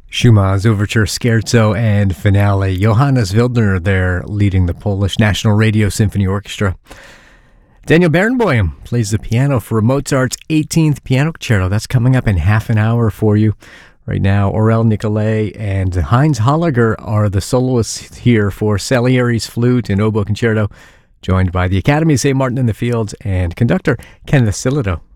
Schumann's Overture, Scherzo, and Finale. Johannes Wildner there leading the Polish National Radio Symphony Orchestra. Daniel Barenboim plays the piano for Mozart's 18th Piano Concerto. That's coming up in half an hour for you. Right now, Aurel Nicolai and Heinz Holliger are the soloists here for Salieri's Flute and Oboe Concerto, joined by the Academy of St. Martin in the Fields and conductor Kenneth Sillito.